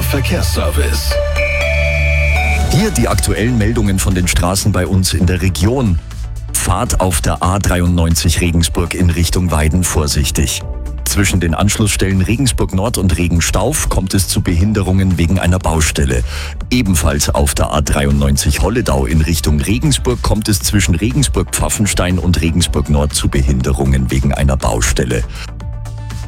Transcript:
Verkehrsservice. Hier die aktuellen Meldungen von den Straßen bei uns in der Region. Fahrt auf der A93 Regensburg in Richtung Weiden vorsichtig. Zwischen den Anschlussstellen Regensburg Nord und Regenstauf kommt es zu Behinderungen wegen einer Baustelle. Ebenfalls auf der A93 Holledau in Richtung Regensburg kommt es zwischen Regensburg Pfaffenstein und Regensburg Nord zu Behinderungen wegen einer Baustelle.